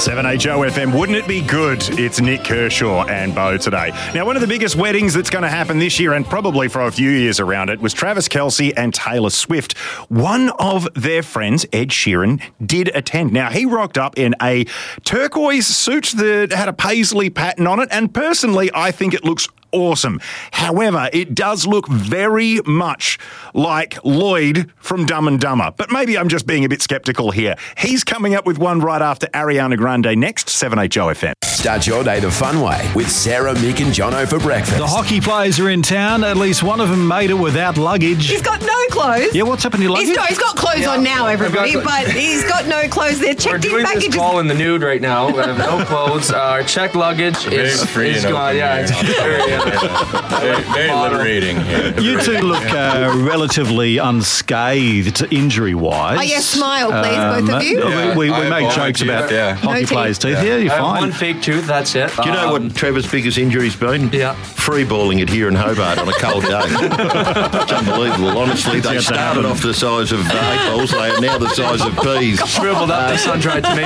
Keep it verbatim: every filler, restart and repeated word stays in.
seven H O F M. Wouldn't it be good? It's Nick Kershaw and Bo today. Now, one of the biggest weddings that's going to happen this year, and probably for a few years around it, was Travis Kelce and Taylor Swift. One of their friends, Ed Sheeran, did attend. Now, he rocked up in a turquoise suit that had a paisley pattern on it, and personally, I think it looks awesome. However, it does look very much like Lloyd from Dumb and Dumber. But maybe I'm just being a bit sceptical here. He's coming up with one right after Ariana Grande next, seven H O F M. Start your day the fun way with Sarah, Mick and Jono for breakfast. The hockey players are in town. At least one of them made it without luggage. He's got no clothes. Yeah, what's happened to your luggage? He's, no, he's got clothes Yeah. on now, everybody, I've got- but he's got no clothes. They're We're checked in doing packages. this call in the nude right now. We have no clothes. Uh, our checked luggage is, free is and gone. open Yeah, here. it's very, uh, Very, very liberating here. You two look uh, relatively unscathed injury-wise. Oh, yes, smile, please, both of you. uh, We, we, we I make have jokes all my about teeth, yeah. hockey No players' teeth. teeth. Yeah, you're I have fine. one fake tooth. That's it. Do you know Um, what Trevor's biggest injury's been? Yeah. Free balling it here in Hobart on a cold day. It's unbelievable. Honestly, they started off the size of uh, eight balls. They are now the size of peas. Shriveled up the sun-dried tomato.